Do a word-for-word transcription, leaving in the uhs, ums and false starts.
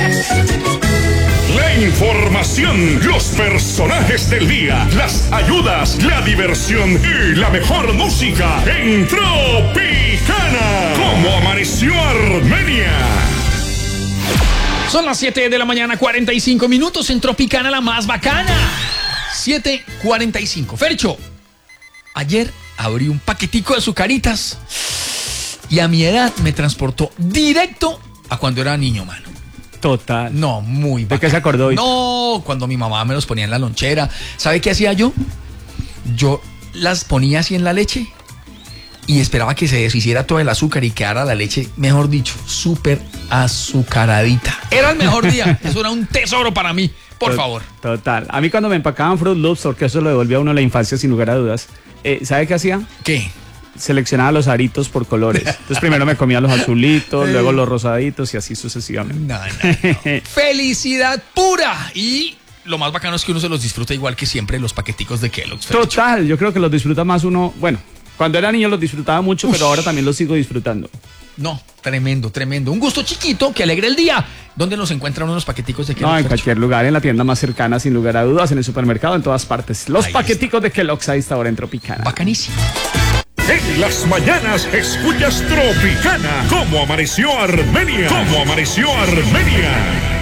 La información, los personajes del día, las ayudas, la diversión y la mejor música en Tropicana. ¿Cómo amaneció Armenia? Son las siete de la mañana, cuarenta y cinco minutos en Tropicana, la más bacana. siete cuarenta y cinco. Fercho, ayer abrí un paquetico de azucaritas y a mi edad me transportó directo a cuando era niño, mano. Total. No, muy bacano. ¿De qué se acordó hoy? No, cuando mi mamá me los ponía en la lonchera. ¿Sabe qué hacía yo? Yo las ponía así en la leche y esperaba que se deshiciera todo el azúcar y quedara la leche, mejor dicho, súper azucaradita. Era el mejor día. Eso era un tesoro para mí. Por favor. Total. A mí cuando me empacaban Fruit Loops, porque eso lo devolvía a uno la infancia sin lugar a dudas, eh, ¿sabe qué hacía? ¿Qué? Seleccionaba los aritos por colores. Entonces primero me comía los azulitos, luego los rosaditos y así sucesivamente. No, no, no. Felicidad pura. Y lo más bacano es que uno se los disfruta igual que siempre los paqueticos de Kellogg's. Total, yo creo que los disfruta más uno. Bueno, cuando era niño los disfrutaba mucho, Uf. pero ahora también los sigo disfrutando. No, tremendo, tremendo. Un gusto chiquito que alegre el día. ¿Dónde nos encuentran unos paqueticos de Kellogg's? No, en cualquier lugar, en la tienda más cercana, sin lugar a dudas, en el supermercado, en todas partes. Los Ahí paqueticos está. de Kellogg's a esta hora en Tropicana. Bacanísimo. En las mañanas escuchas Tropicana. ¿Cómo amaneció Armenia? ¿Cómo amaneció Armenia?